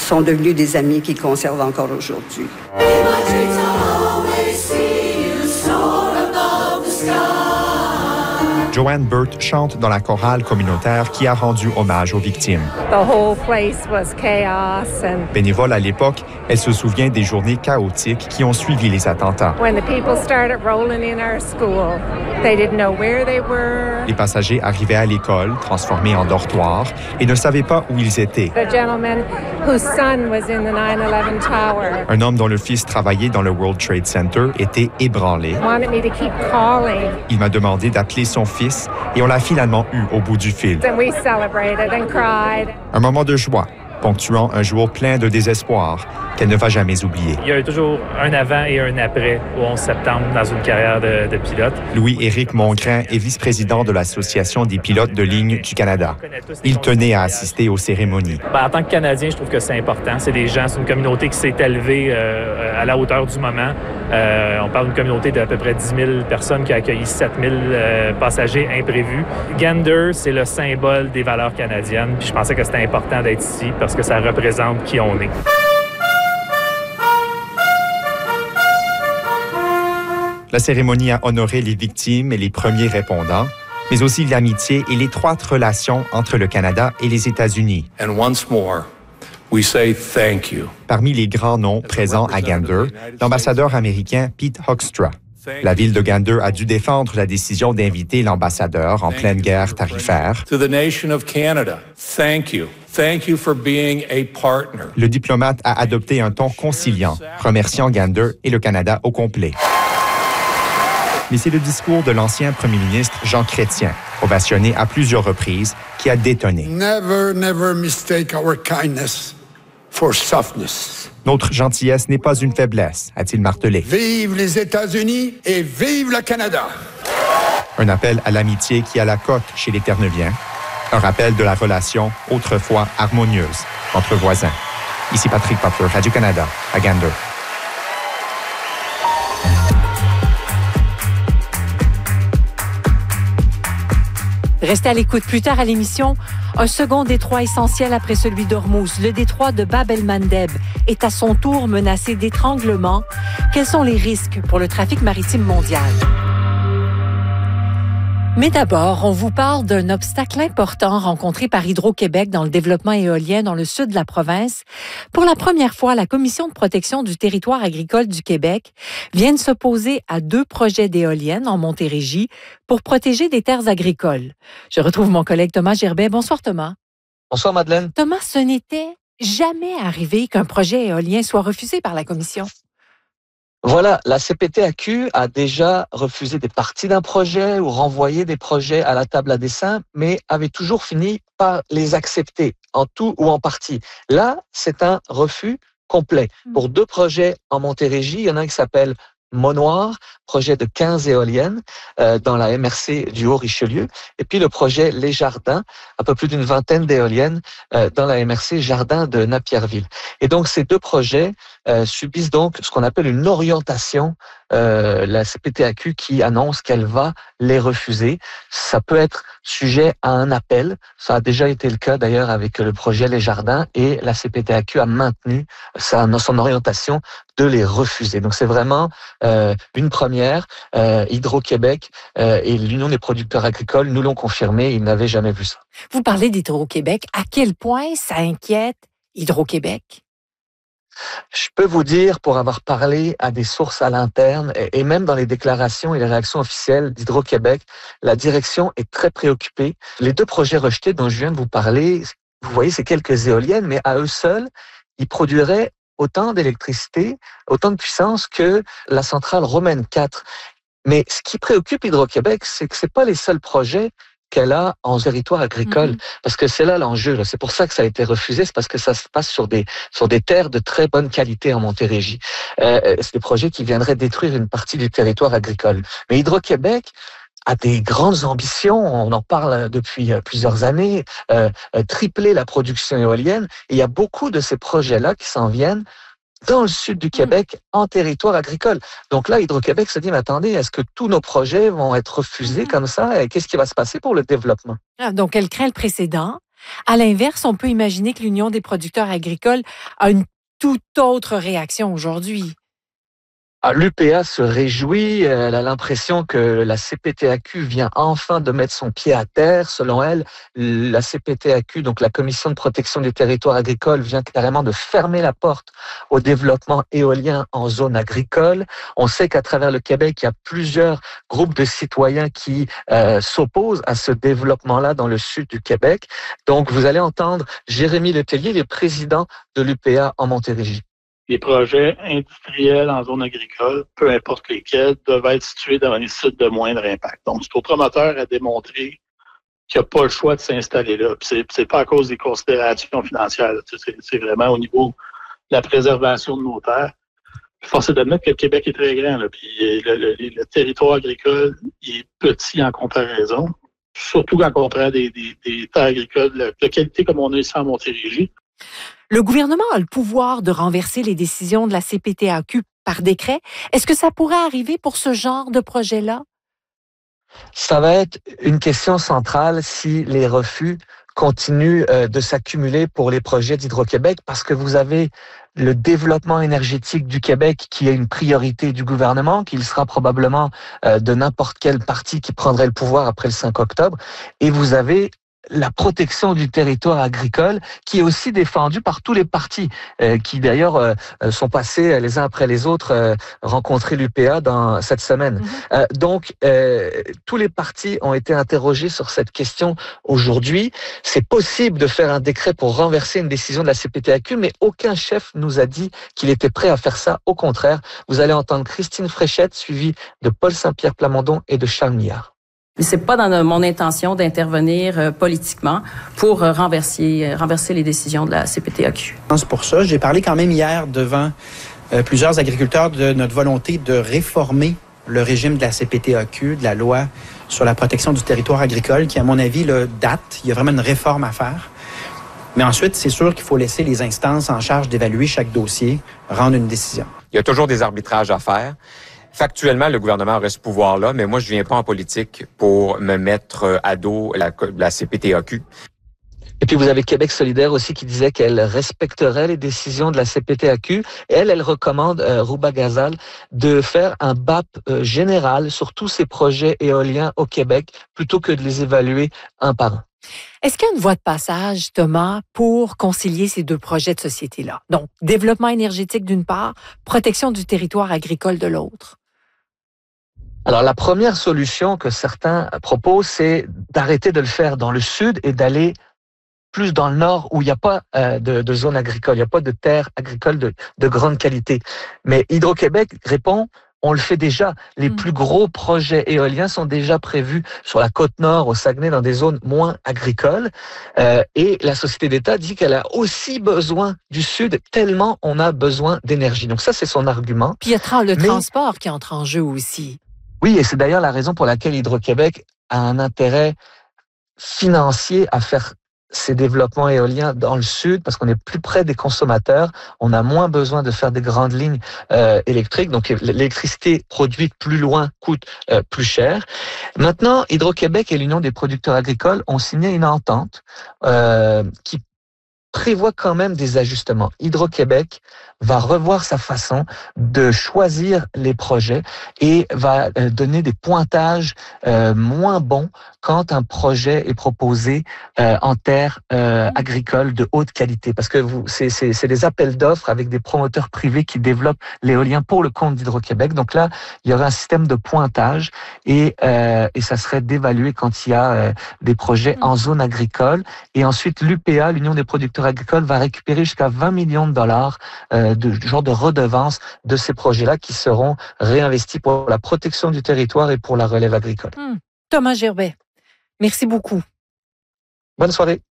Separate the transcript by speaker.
Speaker 1: sont devenus des amis qui conservent encore aujourd'hui.
Speaker 2: Joanne Burt chante dans la chorale communautaire qui a rendu hommage aux victimes. Bénévole à l'époque, elle se souvient des journées chaotiques qui ont suivi les attentats. Les passagers arrivaient à l'école, transformés en dortoirs, et ne savaient pas où ils étaient. Un homme dont le fils travaillait dans le World Trade Center était ébranlé. Il m'a demandé d'appeler son fils et on l'a finalement eu au bout du fil. Un moment de joie, ponctuant un jour plein de désespoir qu'elle ne va jamais oublier.
Speaker 3: Il y a toujours un avant et un après au 11 septembre dans une carrière de pilote.
Speaker 2: Louis-Éric Mongrain est vice-président de l'Association des pilotes de ligne du Canada. Il tenait à assister aux cérémonies.
Speaker 3: En tant que Canadien, je trouve que c'est important. C'est des gens, c'est une communauté qui s'est élevée à la hauteur du moment. On parle d'une communauté d'à peu près 10 000 personnes qui a accueilli 7 000 passagers imprévus. Gander, c'est le symbole des valeurs canadiennes. Puis je pensais que c'était important d'être ici parce que ça représente qui on est.
Speaker 2: La cérémonie a honoré les victimes et les premiers répondants, mais aussi l'amitié et l'étroite relation entre le Canada et les États-Unis.
Speaker 4: And once more, we say thank you.
Speaker 2: Parmi les grands noms présents à Gander, l'ambassadeur américain Pete Hoekstra. La ville de Gander a dû défendre la décision d'inviter l'ambassadeur en pleine guerre tarifaire.
Speaker 4: To the nation of Canada, thank you. Thank you for being a partner.
Speaker 2: Le diplomate a adopté un ton conciliant, remerciant Gander et le Canada au complet. Mais c'est le discours de l'ancien premier ministre Jean Chrétien, ovationné à plusieurs reprises, qui a détonné.
Speaker 5: Never, never mistake our kindness for softness.
Speaker 2: Notre gentillesse n'est pas une faiblesse, a-t-il martelé.
Speaker 5: Vive les États-Unis et vive le Canada!
Speaker 2: Un appel à l'amitié qui a la cote chez les Terneviens. Un rappel de la relation autrefois harmonieuse entre voisins. Ici Patrick Butler, Radio-Canada, à Gander.
Speaker 6: Restez à l'écoute plus tard à l'émission. Un second détroit essentiel après celui d'Ormuz, le détroit de Bab el-Mandeb, est à son tour menacé d'étranglement. Quels sont les risques pour le trafic maritime mondial? Mais d'abord, on vous parle d'un obstacle important rencontré par Hydro-Québec dans le développement éolien dans le sud de la province. Pour la première fois, la Commission de protection du territoire agricole du Québec vient de s'opposer à 2 projets d'éoliennes en Montérégie pour protéger des terres agricoles. Je retrouve mon collègue Thomas Gerbet. Bonsoir Thomas.
Speaker 7: Bonsoir Madeleine.
Speaker 6: Thomas, ce n'était jamais arrivé qu'un projet éolien soit refusé par la Commission.
Speaker 7: Voilà, la CPTAQ a déjà refusé des parties d'un projet ou renvoyé des projets à la table à dessein, mais avait toujours fini par les accepter en tout ou en partie. Là, c'est un refus complet. Pour 2 projets en Montérégie, il y en a un qui s'appelle Monoir, projet de 15 éoliennes dans la MRC du Haut-Richelieu, et puis le projet Les Jardins, un peu plus d'une vingtaine d'éoliennes dans la MRC Jardin de Napierville. Et donc ces 2 projets subissent donc ce qu'on appelle une orientation, la CPTAQ qui annonce qu'elle va les refuser. Ça peut être sujet à un appel, ça a déjà été le cas d'ailleurs avec le projet Les Jardins, et la CPTAQ a maintenu son orientation de les refuser. Donc c'est vraiment une première. Hydro-Québec et l'Union des producteurs agricoles nous l'ont confirmé, ils n'avaient jamais vu ça.
Speaker 6: Vous parlez d'Hydro-Québec. À quel point ça inquiète Hydro-Québec?
Speaker 7: Je peux vous dire, pour avoir parlé à des sources à l'interne et même dans les déclarations et les réactions officielles d'Hydro-Québec, la direction est très préoccupée. Les 2 projets rejetés dont je viens de vous parler, vous voyez, c'est quelques éoliennes, mais à eux seuls, ils produiraient autant d'électricité, autant de puissance que la centrale Romaine 4. Mais ce qui préoccupe Hydro-Québec, c'est que c'est pas les seuls projets qu'elle a en territoire agricole, parce que c'est là l'enjeu. C'est pour ça que ça a été refusé, c'est parce que ça se passe sur des terres de très bonne qualité en Montérégie. C'est des projets qui viendraient détruire une partie du territoire agricole. Mais Hydro-Québec a des grandes ambitions, on en parle depuis plusieurs années, tripler la production éolienne, et il y a beaucoup de ces projets-là qui s'en viennent dans le sud du Québec, en territoire agricole. Donc là, Hydro-Québec se dit, mais attendez, est-ce que tous nos projets vont être refusés comme ça? Et qu'est-ce qui va se passer pour le développement?
Speaker 6: Donc, elle craint le précédent. À l'inverse, on peut imaginer que l'Union des producteurs agricoles a une toute autre réaction aujourd'hui.
Speaker 7: L'UPA se réjouit, elle a l'impression que la CPTAQ vient enfin de mettre son pied à terre. Selon elle, la CPTAQ, donc la Commission de protection des territoires agricoles, vient carrément de fermer la porte au développement éolien en zone agricole. On sait qu'à travers le Québec, il y a plusieurs groupes de citoyens qui s'opposent à ce développement-là dans le sud du Québec. Donc, vous allez entendre Jérémy Letellier, le président de l'UPA en Montérégie.
Speaker 8: Les projets industriels en zone agricole, peu importe lesquels, doivent être situés dans les sites de moindre impact. Donc, c'est au promoteur à démontrer qu'il n'a pas le choix de s'installer là. Puis c'est pas à cause des considérations financières. C'est vraiment au niveau de la préservation de nos terres. Force est d'admettre que le Québec est très grand. Là, puis le territoire agricole il est petit en comparaison. Surtout quand on prend des terres agricoles de qualité comme on a ici en Montérégie.
Speaker 6: Le gouvernement a le pouvoir de renverser les décisions de la CPTAQ par décret. Est-ce que ça pourrait arriver pour ce genre de projet-là?
Speaker 7: Ça va être une question centrale si les refus continuent de s'accumuler pour les projets d'Hydro-Québec parce que vous avez le développement énergétique du Québec qui est une priorité du gouvernement, qu'il sera probablement de n'importe quel parti qui prendrait le pouvoir après le 5 octobre. Et vous avez la protection du territoire agricole qui est aussi défendue par tous les partis qui d'ailleurs sont passés les uns après les autres rencontrer l'UPA dans cette semaine. Donc tous les partis ont été interrogés sur cette question aujourd'hui. C'est possible de faire un décret pour renverser une décision de la CPTAQ, mais aucun chef nous a dit qu'il était prêt à faire ça. Au contraire, vous allez entendre Christine Fréchette suivie de Paul Saint-Pierre Plamondon et de Charles Millard.
Speaker 9: C'est pas dans mon intention d'intervenir politiquement pour renverser les décisions de la CPTAQ.
Speaker 10: C'est pour ça, j'ai parlé quand même hier devant plusieurs agriculteurs de notre volonté de réformer le régime de la CPTAQ, de la loi sur la protection du territoire agricole, qui à mon avis date. Il y a vraiment une réforme à faire. Mais ensuite, c'est sûr qu'il faut laisser les instances en charge d'évaluer chaque dossier, rendre une décision.
Speaker 11: Il y a toujours des arbitrages à faire. Factuellement, le gouvernement aurait ce pouvoir-là, mais moi, je viens pas en politique pour me mettre à dos la CPTAQ.
Speaker 7: Et puis, vous avez Québec solidaire aussi qui disait qu'elle respecterait les décisions de la CPTAQ. Et elle recommande, Rouba Ghazal, de faire un BAP général sur tous ces projets éoliens au Québec plutôt que de les évaluer un par un.
Speaker 6: Est-ce qu'il y a une voie de passage, Thomas, pour concilier ces deux projets de société-là? Donc, développement énergétique d'une part, protection du territoire agricole de l'autre.
Speaker 7: Alors, la première solution que certains proposent, c'est d'arrêter de le faire dans le sud et d'aller plus dans le nord où il n'y a pas de zone agricole, il n'y a pas de terres agricoles de grande qualité. Mais Hydro-Québec répond, on le fait déjà. Les plus gros projets éoliens sont déjà prévus sur la côte nord, au Saguenay, dans des zones moins agricoles. Et la Société d'État dit qu'elle a aussi besoin du sud, tellement on a besoin d'énergie. Donc ça, c'est son argument.
Speaker 6: Puis il y a le transport qui entre en jeu aussi.
Speaker 7: Oui, et c'est d'ailleurs la raison pour laquelle Hydro-Québec a un intérêt financier à faire ces développements éoliens dans le sud, parce qu'on est plus près des consommateurs, on a moins besoin de faire des grandes lignes électriques, donc l'électricité produite plus loin coûte plus cher. Maintenant, Hydro-Québec et l'Union des producteurs agricoles ont signé une entente qui prévoit quand même des ajustements. Hydro-Québec va revoir sa façon de choisir les projets et va donner des pointages moins bons quand un projet est proposé en terres agricoles de haute qualité. Parce que c'est des appels d'offres avec des promoteurs privés qui développent l'éolien pour le compte d'Hydro-Québec. Donc là, il y aurait un système de pointage et ça serait d'évaluer quand il y a des projets en zone agricole. Et ensuite, l'UPA, l'Union des producteurs agricoles, va récupérer jusqu'à 20 millions de dollars de genre de redevances de ces projets-là qui seront réinvestis pour la protection du territoire et pour la relève agricole.
Speaker 6: Thomas Gerbet, merci beaucoup.
Speaker 7: Bonne soirée.